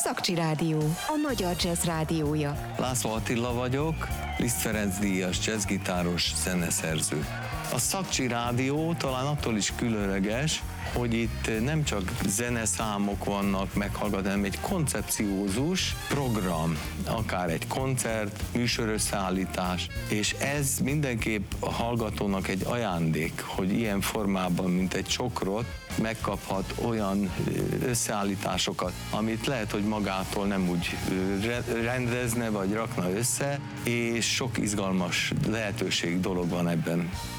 Szakcsi Rádió, a magyar jazz rádiója. László Attila vagyok, Liszt Ferenc díjas jazzgitáros, zeneszerző. A Szakcsi Rádió talán attól is különleges, hogy itt nem csak zeneszámok vannak meghallgatni, hanem egy koncepciózus program, akár egy koncert, műsorösszeállítás, és ez mindenképp a hallgatónak egy ajándék, hogy ilyen formában, mint egy csokrot, megkaphat olyan összeállításokat, amit lehet, hogy magától nem úgy rendezne, vagy rakna össze, és sok izgalmas lehetőség dolog van ebben.